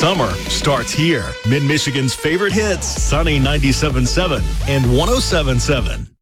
Summer starts here. Mid-Michigan's favorite hits, Sunny 97.7 and 107.7.